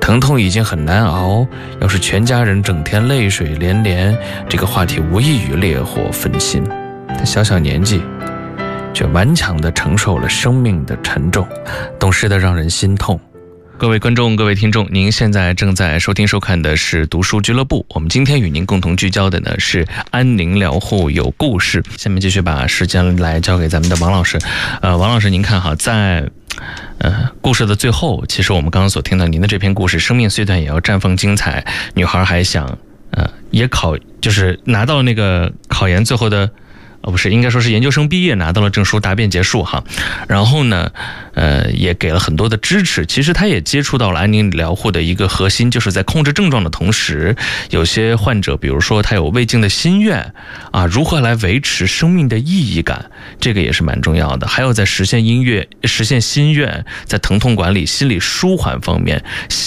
疼痛已经很难熬，要是全家人整天泪水连连，这个话题无异于烈火焚心。但小小年纪却顽强地承受了生命的沉重，懂事的让人心痛。各位观众，各位听众，您现在正在收听收看的是读书俱乐部。我们今天与您共同聚焦的呢是安宁疗护有故事。下面继续把时间来交给咱们的王老师。王老师，您看哈，在故事的最后，其实我们刚刚所听到您的这篇故事，生命虽短也要绽放精彩。女孩还想也就是拿到那个考研最后的不是，应该说是研究生毕业，拿到了证书，答辩结束哈。然后呢，也给了很多的支持。其实他也接触到了安宁疗护的一个核心，就是在控制症状的同时，有些患者，比如说他有未尽的心愿啊，如何来维持生命的意义感，这个也是蛮重要的。还有在实现心愿，在疼痛管理、心理舒缓方面。